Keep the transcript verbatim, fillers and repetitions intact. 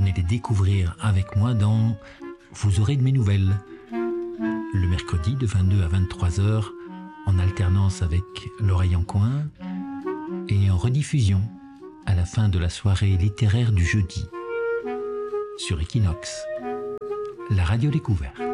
venez les découvrir avec moi dans Vous aurez de mes nouvelles. Le mercredi de vingt-deux à vingt-trois heures, en alternance avec l'oreille en coin et en rediffusion à la fin de la soirée littéraire du jeudi sur Equinox, la radio découverte.